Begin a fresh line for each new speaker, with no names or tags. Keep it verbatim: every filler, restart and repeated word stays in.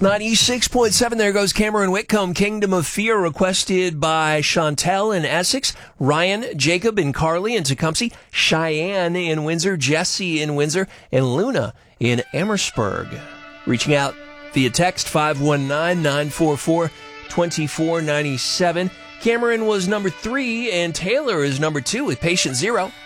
ninety-six point seven, there goes Cameron Whitcomb. Kingdom of Fear requested by Chantel in Essex, Ryan, Jacob in Carly and Tecumseh, Cheyenne in Windsor, Jesse in Windsor, and Luna in Amherstburg. Reaching out via text five one nine, nine four four, two four nine seven. Cameron was number three and Taylor is number two with Patient Zero.